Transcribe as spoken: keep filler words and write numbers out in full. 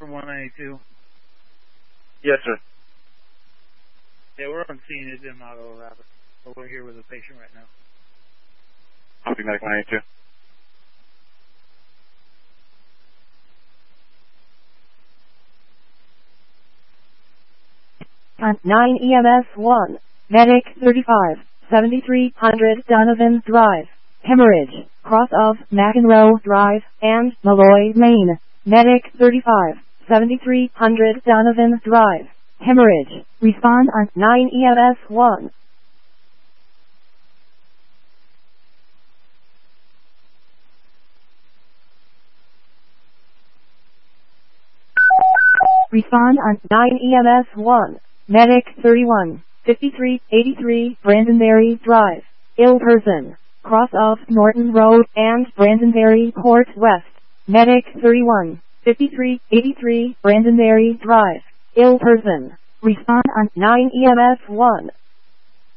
from one ninety-two. Yes, sir. Yeah, we're on scene. It's in Auto Rabbit. But we're here with a patient right now. Copy, Medic one ninety-two. On nine E M S one, Medic thirty-five, seventy-three hundred Donovan Drive, Hemorrhage, cross of McEnroe Drive, and Malloy Lane. Medic thirty-five, seventy-three hundred Donovan Drive, Hemorrhage. Respond on nine E M S one. Respond on nine E M S one. Medic thirty-one, fifty-three eighty-three Brandonberry Drive, ill person, cross of Norton Road and Brandonberry Court West. Medic thirty-one, fifty-three eighty-three Brandonberry Drive, ill person. Respond on nine E M S one.